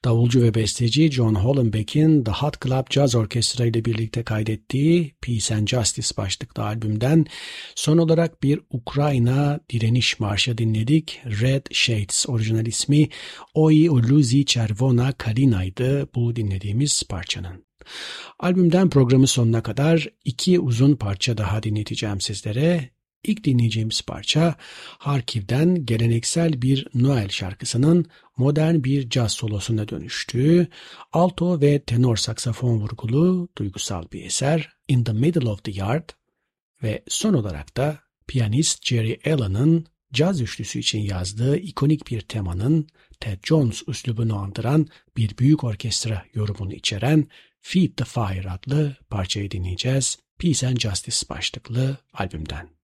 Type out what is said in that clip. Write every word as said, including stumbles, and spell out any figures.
davulcu ve besteci John Hollenbeck'in The Hot Club Jazz Orkestra ile birlikte kaydettiği Peace and Justice başlıklı albümden son olarak bir Ukrayna direniş marşı dinledik. Red Shades, orijinal ismi Oi Oluzi Czerwona Kalina'ydı bu dinlediğimiz parçanın. Albümden programın sonuna kadar iki uzun parça daha dinleteceğim sizlere. İlk dinleyeceğimiz parça Harkiv'den geleneksel bir Noel şarkısının modern bir caz solosuna dönüştüğü, alto ve tenor saksafon vurgulu duygusal bir eser In the Middle of the Yard ve son olarak da piyanist Jerry Allen'ın caz üçlüsü için yazdığı ikonik bir temanın Ted Jones üslubunu andıran bir büyük orkestra yorumunu içeren Feed the Fire adlı parçayı dinleyeceğiz. Peace and Justice başlıklı albümden.